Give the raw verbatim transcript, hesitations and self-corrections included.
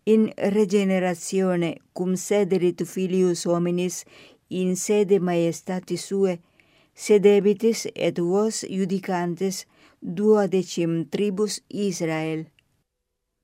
in regeneratione cum sederit filius hominis in sede maiestatis suae, sedebitis et vos judicantes duodecim tribus Israel.